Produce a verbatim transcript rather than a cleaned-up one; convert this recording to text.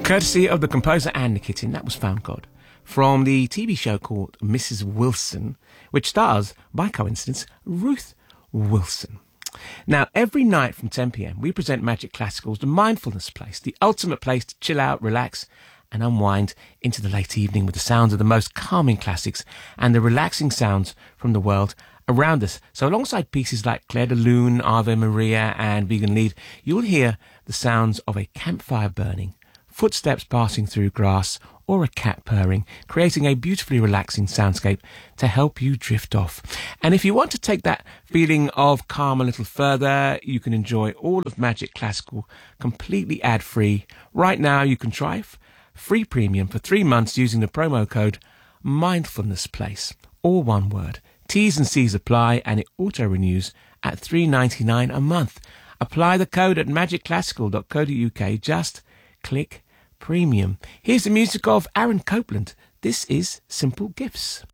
Courtesy of the composer Anne Nikitin, that was Found God, from the T V show called Missus Wilson, which stars, by coincidence, Ruth Wilson. Now, every night from ten p.m, we present Magic Classical's The Mindfulness Place, the ultimate place to chill out, relax, and unwind into the late evening with the sounds of the most calming classics and the relaxing sounds from the world around us. So alongside pieces like Claire de Lune, Ave Maria, and Vegan Lied, you'll hear the sounds of a campfire burning, footsteps passing through grass, or a cat purring, creating a beautifully relaxing soundscape to help you drift off. And if you want to take that feeling of calm a little further, you can enjoy all of Magic Classical completely ad-free. Right now, you can try f- free premium for three months using the promo code Mindfulness Place, all one word. T's and C's apply, and it auto-renews at three dollars and ninety-nine cents a month. Apply the code at magic classical dot co dot uk. Just click premium. Here's the music of Aaron Copland. This is Simple Gifts.